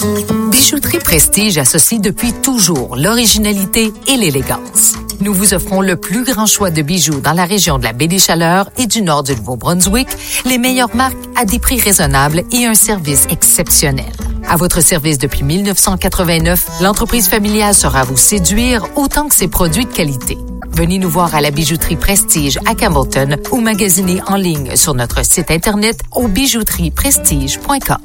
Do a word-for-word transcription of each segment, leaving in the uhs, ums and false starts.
Bijouterie Prestige associe depuis toujours l'originalité et l'élégance. Nous vous offrons le plus grand choix de bijoux dans la région de la Baie des Chaleurs et du nord du Nouveau-Brunswick, les meilleures marques à des prix raisonnables et un service exceptionnel. À votre service depuis mille neuf cent quatre-vingt-neuf, l'entreprise familiale saura vous séduire autant que ses produits de qualité. Venez nous voir à la Bijouterie Prestige à Campbellton ou magasinez en ligne sur notre site Internet au bijouterie prestige point com.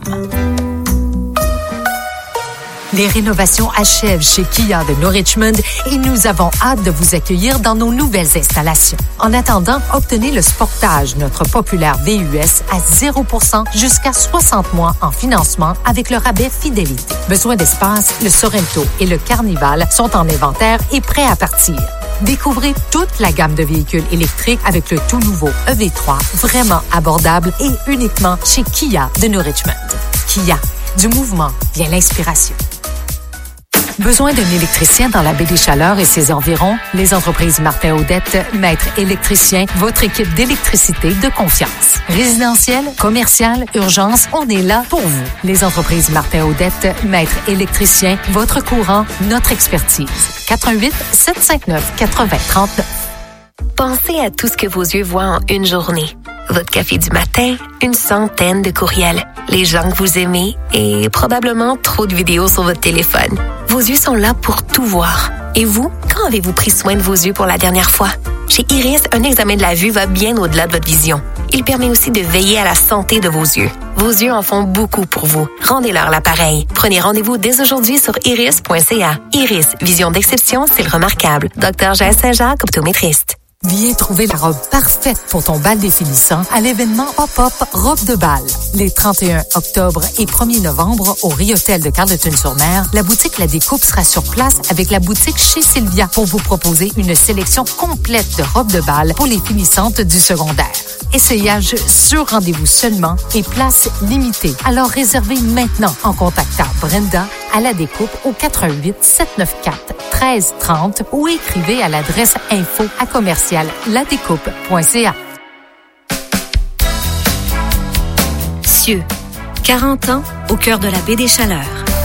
Les rénovations achèvent chez Kia de New Richmond et nous avons hâte de vous accueillir dans nos nouvelles installations. En attendant, obtenez le Sportage, notre populaire V U S, à zéro pour cent jusqu'à soixante mois en financement avec le rabais Fidélité. Besoin d'espace? Le Sorento et le Carnival sont en inventaire et prêts à partir. Découvrez toute la gamme de véhicules électriques avec le tout nouveau E V trois, vraiment abordable et uniquement chez Kia de New Richmond. Kia, du mouvement vient l'inspiration. Besoin d'un électricien dans la Baie des Chaleurs et ses environs? Les entreprises Martin-Odette, Maître électricien, votre équipe d'électricité de confiance. Résidentiel, commercial, urgence, on est là pour vous. Les entreprises Martin-Odette, Maître électricien, votre courant, notre expertise. quatre un huit, sept cinq neuf, quatre zéro trois neuf. Pensez à tout ce que vos yeux voient en une journée. Votre café du matin, une centaine de courriels, les gens que vous aimez et probablement trop de vidéos sur votre téléphone. Vos yeux sont là pour tout voir. Et vous, quand avez-vous pris soin de vos yeux pour la dernière fois? Chez Iris, un examen de la vue va bien au-delà de votre vision. Il permet aussi de veiller à la santé de vos yeux. Vos yeux en font beaucoup pour vous. Rendez-leur l'appareil. Prenez rendez-vous dès aujourd'hui sur iris point c a. Iris, vision d'exception, c'est remarquable. Docteur Jaël Saint-Jacques, optométriste. Viens trouver la robe parfaite pour ton bal définissant à l'événement Pop-Up Robe de bal. Les trente et un octobre et premier novembre au Riotel de Carleton-sur-Mer, la boutique La Découpe sera sur place avec la boutique Chez Sylvia pour vous proposer une sélection complète de robes de bal pour les finissantes du secondaire. Essayage sur rendez-vous seulement et place limitée. Alors réservez maintenant en contactant Brenda à La Découpe au quatre un huit, sept neuf quatre, un trois trois zéro ou écrivez à l'adresse info à commercial ladécoupe point c a. Cieux, quarante ans au cœur de la Baie des Chaleurs.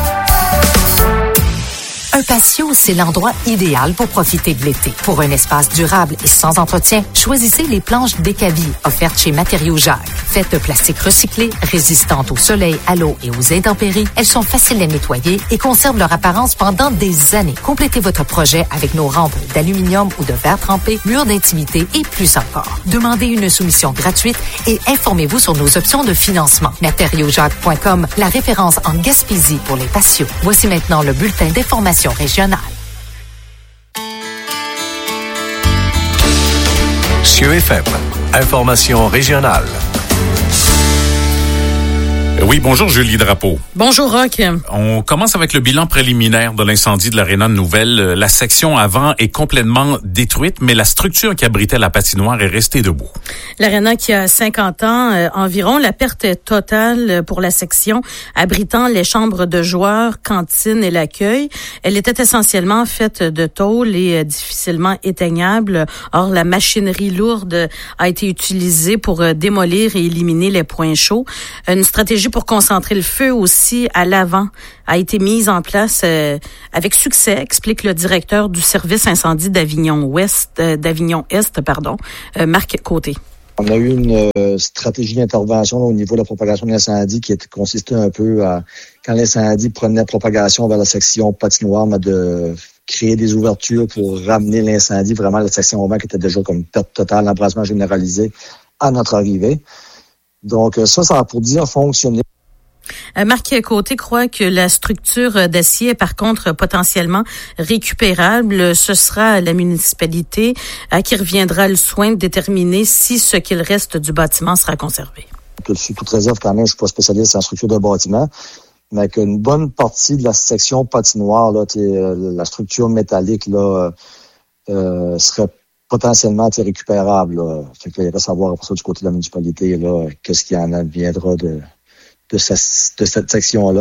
Un patio, c'est l'endroit idéal pour profiter de l'été. Pour un espace durable et sans entretien, choisissez les planches Décavi offertes chez Matériaux Jacques. Faites de plastique recyclé, résistantes au soleil, à l'eau et aux intempéries, elles sont faciles à nettoyer et conservent leur apparence pendant des années. Complétez votre projet avec nos rampes d'aluminium ou de verre trempé, murs d'intimité et plus encore. Demandez une soumission gratuite et informez-vous sur nos options de financement. matériaux jacques point com, la référence en Gaspésie pour les patios. Voici maintenant le bulletin d'information régionale. Cieux F M, information régionale. Oui, bonjour Julie Drapeau. Bonjour Roch. On commence avec le bilan préliminaire de l'incendie de l'Aréna de Nouvelle. La section avant est complètement détruite, mais la structure qui abritait la patinoire est restée debout. L'Aréna qui a cinquante ans euh, environ, la perte est totale pour la section abritant les chambres de joueurs, cantines et l'accueil. Elle était essentiellement faite de tôle et euh, difficilement éteignable. Or, la machinerie lourde a été utilisée pour euh, démolir et éliminer les points chauds. Une stratégie pour concentrer le feu aussi à l'avant a été mise en place euh, avec succès, explique le directeur du service incendie d'Avignon Ouest, euh, d'Avignon Est, pardon, euh, Marc Côté. On a eu une euh, stratégie d'intervention là, au niveau de la propagation de l'incendie qui était, consistait un peu à, quand l'incendie prenait propagation vers la section patinoire, mais de créer des ouvertures pour ramener l'incendie, vraiment la section avant qui était déjà comme perte totale, l'embrasement généralisé à notre arrivée. Donc ça, ça a pour dire fonctionner. Marc Côté croit que la structure d'acier est par contre potentiellement récupérable. Ce sera la municipalité à qui reviendra le soin de déterminer si ce qu'il reste du bâtiment sera conservé. Sous toute réserve, quand même, je suis pas spécialiste en structure de bâtiment, mais qu'une bonne partie de la section patinoire, là, la structure métallique, là, euh, serait potentiellement récupérable. Là. Fait que là, il reste à voir après ça du côté de la municipalité, là, qu'est-ce qui en adviendra de, de, ce, de cette section-là.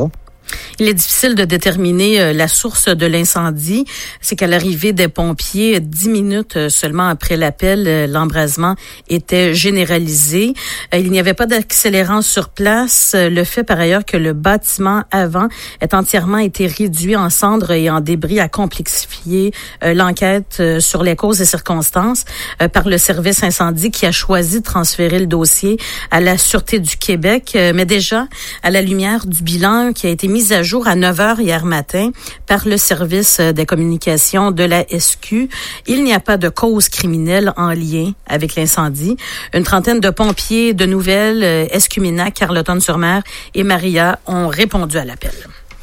Il est difficile de déterminer la source de l'incendie. C'est qu'à l'arrivée des pompiers, dix minutes seulement après l'appel, l'embrasement était généralisé. Il n'y avait pas d'accélérant sur place. Le fait par ailleurs que le bâtiment avant ait entièrement été réduit en cendres et en débris a complexifié l'enquête sur les causes et circonstances par le service incendie qui a choisi de transférer le dossier à la Sûreté du Québec. Mais déjà, à la lumière du bilan qui a été mis à jour à neuf heures hier matin par le service des communications de la S Q. Il n'y a pas de cause criminelle en lien avec l'incendie. Une trentaine de pompiers de Nouvelles, Escuminac, Carleton-sur-Mer et Maria ont répondu à l'appel.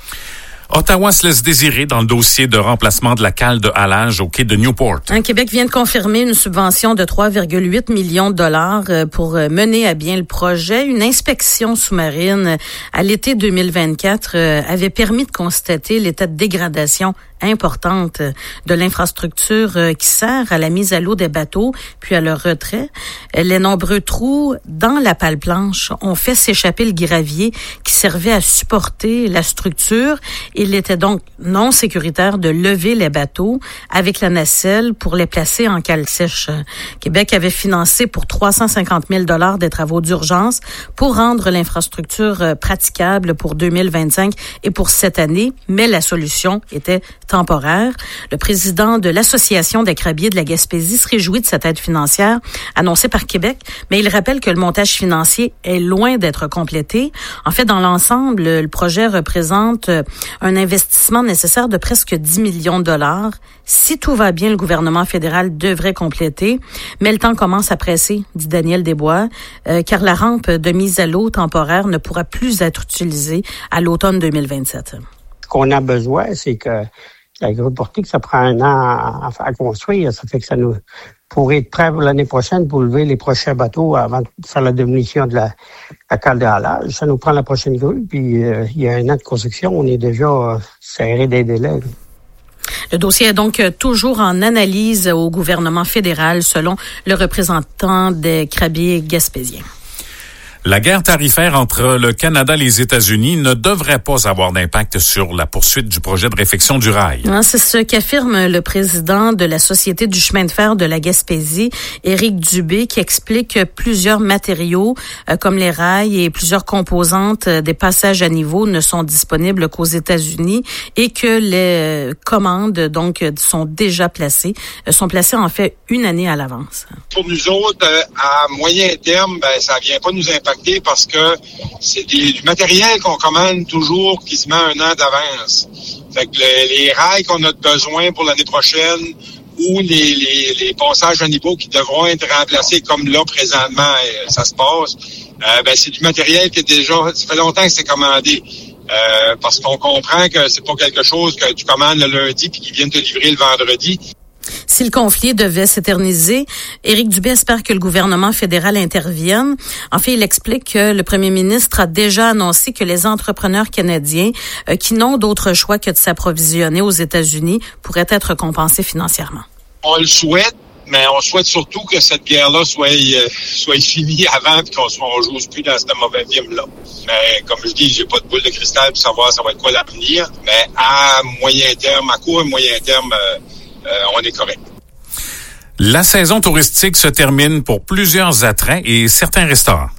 Ottawa se laisse désirer dans le dossier de remplacement de la cale de halage au quai de Newport. Un Québec vient de confirmer une subvention de trois virgule huit millions de dollars pour mener à bien le projet. Une inspection sous-marine à l'été deux mille vingt-quatre avait permis de constater l'état de dégradation importante de l'infrastructure qui sert à la mise à l'eau des bateaux puis à leur retrait. Les nombreux trous dans la pale planche ont fait s'échapper le gravier qui servait à supporter la structure. Il était donc non sécuritaire de lever les bateaux avec la nacelle pour les placer en cale sèche. Québec avait financé pour trois cent cinquante mille dollars des travaux d'urgence pour rendre l'infrastructure praticable pour deux mille vingt-cinq et pour cette année, mais la solution était temporaire. Le président de l'Association des crabiers de la Gaspésie se réjouit de cette aide financière annoncée par Québec, mais il rappelle que le montage financier est loin d'être complété. En fait, dans l'ensemble, le projet représente un investissement nécessaire de presque dix millions de dollars. Si tout va bien, le gouvernement fédéral devrait compléter, mais le temps commence à presser, dit Daniel Desbois, euh, car la rampe de mise à l'eau temporaire ne pourra plus être utilisée à l'automne deux mille vingt-sept. Ce qu'on a besoin, c'est que la grue portique, ça prend un an à, à construire. Ça fait que ça nous pourrait être prêt pour l'année prochaine pour lever les prochains bateaux avant de faire la démolition de la, la cale de halage. Ça nous prend la prochaine grue, puis euh, il y a un an de construction, on est déjà euh, serré des délais. Le dossier est donc toujours en analyse au gouvernement fédéral, selon le représentant des crabiers gaspésiens. La guerre tarifaire entre le Canada et les États-Unis ne devrait pas avoir d'impact sur la poursuite du projet de réfection du rail. Non, c'est ce qu'affirme le président de la Société du chemin de fer de la Gaspésie, Éric Dubé, qui explique que plusieurs matériaux, euh, comme les rails et plusieurs composantes euh, des passages à niveau, ne sont disponibles qu'aux États-Unis et que les euh, commandes donc sont déjà placées, euh, sont placées en fait une année à l'avance. Pour nous autres, euh, à moyen terme, ben ça vient pas nous impacter parce que c'est des, du matériel qu'on commande toujours quasiment un an d'avance. Fait que les, les rails qu'on a besoin pour l'année prochaine ou les, les, les passages à niveau qui devront être remplacés comme là présentement ça se passe, euh, ben c'est du matériel qui est déjà, ça fait longtemps que c'est commandé. Euh, parce qu'on comprend que c'est pas quelque chose que tu commandes le lundi puis qu'ils viennent te livrer le vendredi. Si le conflit devait s'éterniser, Éric Dubé espère que le gouvernement fédéral intervienne. En fait, il explique que le premier ministre a déjà annoncé que les entrepreneurs canadiens euh, qui n'ont d'autre choix que de s'approvisionner aux États-Unis pourraient être compensés financièrement. On le souhaite, mais on souhaite surtout que cette guerre-là soit euh, soit finie avant et qu'on ne joue plus dans ce mauvais film-là. Mais comme je dis, j'ai pas de boule de cristal pour savoir ça va être quoi l'avenir. Mais à moyen terme, à court et moyen terme, euh, Euh, on est correct. La saison touristique se termine pour plusieurs attraits et certains restaurants.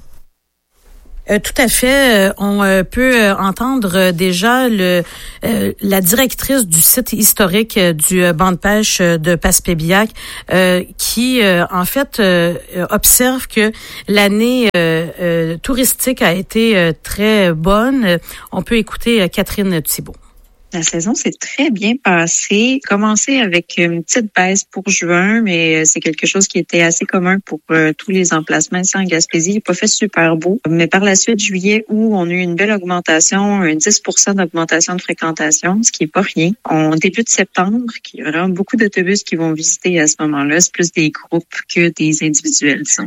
Euh, tout à fait. Euh, on euh, peut euh, entendre euh, déjà le euh, la directrice du site historique euh, du euh, banc de pêche euh, de Passepébiac euh, qui, euh, en fait, euh, observe que l'année euh, euh, touristique a été euh, très bonne. On peut écouter euh, Catherine Thibault. La saison s'est très bien passée. Commencé avec une petite baisse pour juin, mais c'est quelque chose qui était assez commun pour euh, tous les emplacements ici en Gaspésie. Il n'a pas fait super beau. Mais par la suite, juillet, août, on a eu une belle augmentation, un dix pour cent d'augmentation de fréquentation, ce qui est pas rien. On débute septembre, il y a vraiment beaucoup d'autobus qui vont visiter à ce moment-là. C'est plus des groupes que des individuels, disons.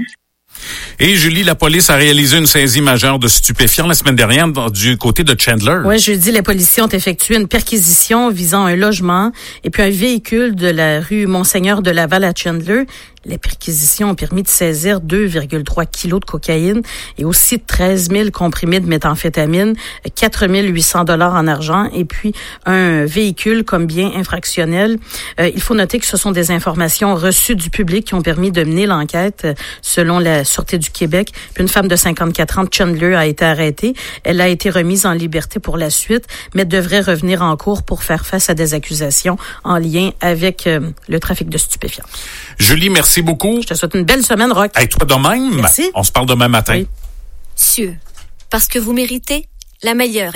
Et Julie, la police a réalisé une saisie majeure de stupéfiants la semaine dernière dans, du côté de Chandler. Oui, jeudi, les policiers ont effectué une perquisition visant un logement et puis un véhicule de la rue Monseigneur de Laval à Chandler. Les perquisitions ont permis de saisir deux virgule trois kilos de cocaïne et aussi treize mille comprimés de méthamphétamine, quatre mille huit cents dollars en argent et puis un véhicule comme bien infractionnel. Euh, il faut noter que ce sont des informations reçues du public qui ont permis de mener l'enquête euh, selon la Sûreté du Québec. Puis une femme de cinquante-quatre ans de Chandler a été arrêtée. Elle a été remise en liberté pour la suite, mais devrait revenir en cours pour faire face à des accusations en lien avec euh, le trafic de stupéfiants. Julie, merci beaucoup. Je te souhaite une belle semaine, Rock. Et toi de même. Merci. On se parle demain matin. Cieux, parce que vous méritez la meilleure